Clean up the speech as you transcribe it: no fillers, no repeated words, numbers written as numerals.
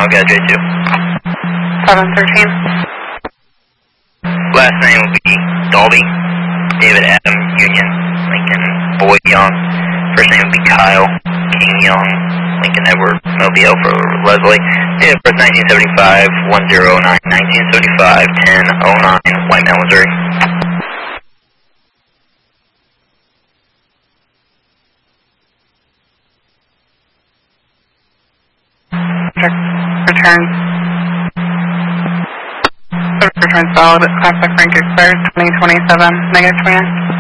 got J2. 713. Last name will be Dalby. David Adam Union Lincoln Boyd Young. First name will be Kyle King Young Lincoln Edward Mobile for Leslie. Date of birth 1975, 109, 1975, 1009, Whitemount, Missouri. Return. Return solid. Contact rank expired 2027. Negative 29.